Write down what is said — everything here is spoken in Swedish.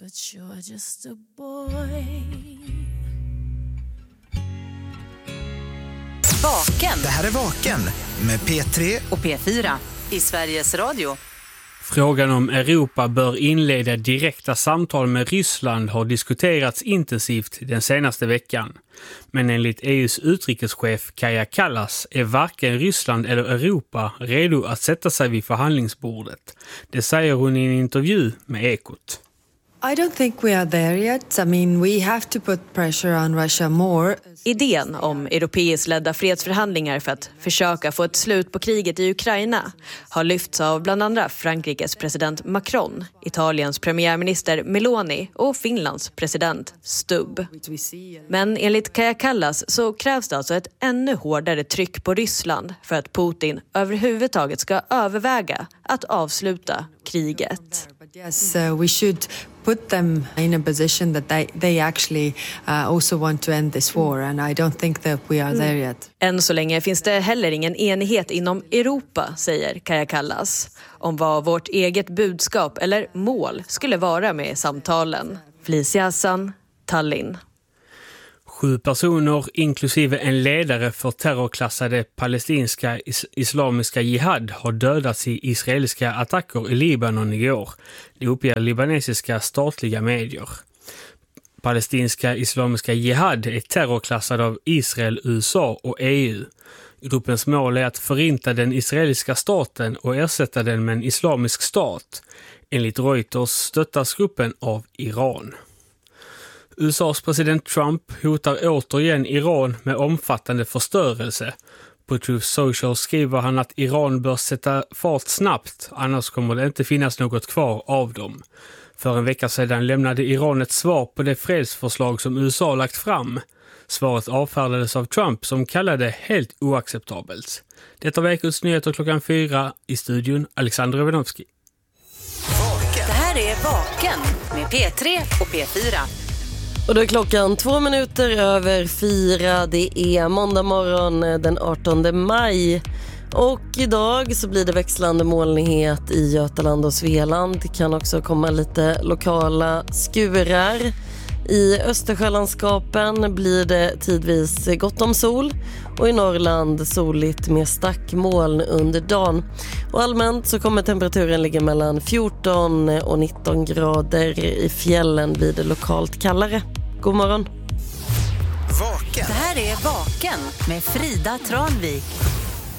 but you're just a boy. Vaken. Det här är Vaken med P3 och P4 i Sveriges Radio. Frågan om Europa bör inleda direkta samtal med Ryssland har diskuterats intensivt den senaste veckan. Men enligt EUs utrikeschef Kaja Kallas är varken Ryssland eller Europa redo att sätta sig vid förhandlingsbordet. Det säger hon i en intervju med Ekot. I don't think we are there yet. I mean, we have to put pressure on Russia more. Idén om europeiskt ledda fredsförhandlingar för att försöka få ett slut på kriget i Ukraina har lyfts av bland andra Frankrikes president Macron, Italiens premiärminister Meloni och Finlands president Stubb. Men enligt Kaja Kallas så krävs det alltså ett ännu hårdare tryck på Ryssland för att Putin överhuvudtaget ska överväga att avsluta kriget. Yes, we should put them in a position that they actually also want to end this war, and I don't think that we are there yet. Än så länge finns det heller ingen enighet inom Europa, säger Kaja Kallas, om vad vårt eget budskap eller mål skulle vara med samtalen. Felicia Hassan, Tallinn. 7 personer, inklusive en ledare för terrorklassade palestinska islamiska jihad, har dödats i israeliska attacker i Libanon igår. Det uppger libanesiska statliga medier. Palestinska islamiska jihad är terrorklassad av Israel, USA och EU. Gruppens mål är att förinta den israeliska staten och ersätta den med en islamisk stat. Enligt Reuters stöttas gruppen av Iran. USAs president Trump hotar återigen Iran med omfattande förstörelse. På Truth Social skriver han att Iran bör sätta fart snabbt, annars kommer det inte finnas något kvar av dem. För en vecka sedan lämnade Iran ett svar på det fredsförslag som USA lagt fram. Svaret avfärdades av Trump som kallade det helt oacceptabelt. Detta var Ekots nyheter 4:00 i studion, Alexander Evanovski. Det här är Vaken med P3 och P4. Och då är klockan 4:02. Det är måndag morgon den 18 maj. Och idag så blir det växlande molnighet i Götaland och Svealand. Det kan också komma lite lokala skurar. I Östersjölandskapen blir det tidvis gott om sol. Och i Norrland soligt med stackmoln under dagen. Och allmänt så kommer temperaturen ligga mellan 14 och 19 grader. I fjällen blir det lokalt kallare. God morgon. Vaken. Det här är Vaken med Frida Tranvik.